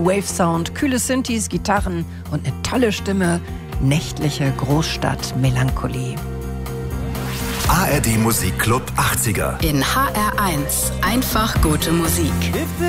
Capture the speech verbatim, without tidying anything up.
Wave-Sound, kühle Synthes, Gitarren und eine tolle Stimme. Nächtliche Großstadt-Melancholie. A R D Musikclub achtziger. In H R eins. Einfach gute Musik.